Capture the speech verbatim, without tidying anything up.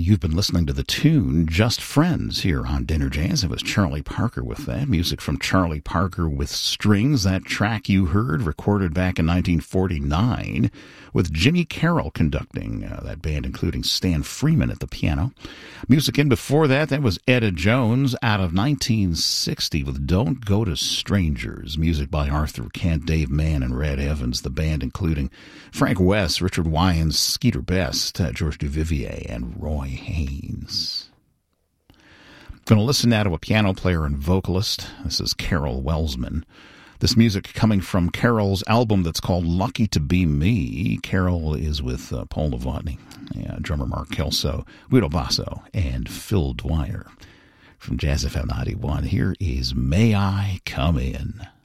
you've been listening to the tune Just Friends here on Dinner Jazz. It was Charlie Parker with that. Music from Charlie Parker with Strings. That track you heard, recorded back in nineteen forty-nine, with Jimmy Carroll conducting uh, that band, including Stan Freeman at the piano. Music in before that, that was Etta Jones out of nineteen sixty with Don't Go to Strangers. Music by Arthur Kent, Dave Mann, and Red Evans. The band including Frank West, Richard Wyans, Skeeter Best, uh, George Duvivier, and Roy Haynes. Going to listen now to a piano player and vocalist. This is Carol Welsman. This music coming from Carol's album that's called Lucky to Be Me. Carol is with uh, Paul Novotny, yeah, drummer Mark Kelso, Guido Basso, and Phil Dwyer. From Jazz F M ninety-one, here is May I Come In?